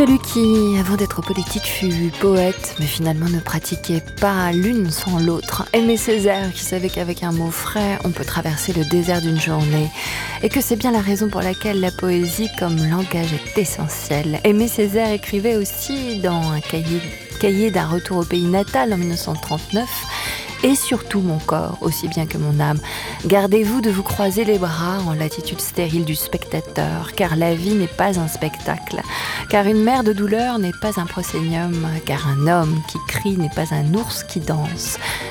Celui qui, avant d'être politique, fut poète, mais finalement ne pratiquait pas l'une sans l'autre. Aimé Césaire, qui savait qu'avec un mot frais, on peut traverser le désert d'une journée. Et que c'est bien la raison pour laquelle la poésie, comme langage, est essentielle. Aimé Césaire écrivait aussi dans un cahier d'un retour au pays natal en 1939, et surtout mon corps, aussi bien que mon âme. Gardez-vous de vous croiser les bras en l'attitude stérile du spectateur, car la vie n'est pas un spectacle, car une mère de douleur n'est pas un proscénium, car un homme qui crie n'est pas un ours qui danse.